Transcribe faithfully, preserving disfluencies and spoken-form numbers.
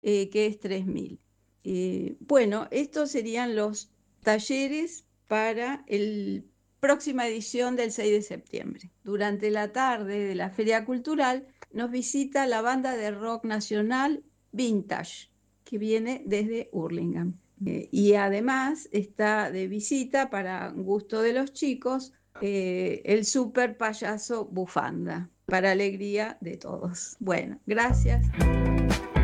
eh, que es tres mil. Eh, bueno, estos serían los talleres para la próxima edición del seis de septiembre. Durante la tarde de la Feria Cultural nos visita la banda de rock nacional Vintage, que viene desde Hurlingham. Eh, y además está de visita, para gusto de los chicos, eh, el super payaso Bufanda, para alegría de todos. Bueno, gracias.